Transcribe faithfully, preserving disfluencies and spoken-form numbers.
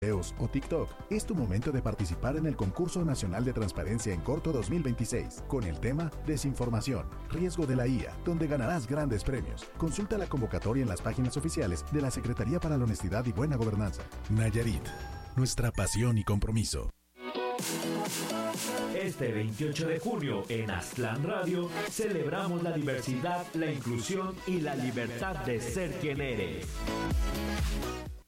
videos o TikTok. Es tu momento de participar en el Concurso Nacional de Transparencia en Corto dos mil veintiséis, con el tema Desinformación, riesgo de la I A, donde ganarás grandes premios. Consulta la convocatoria en las páginas oficiales de la Secretaría para la Honestidad y Buena Gobernanza. Nayarit, nuestra pasión y compromiso. Este veintiocho de junio en Aztlán Radio celebramos la diversidad, la inclusión y la libertad de ser quien eres.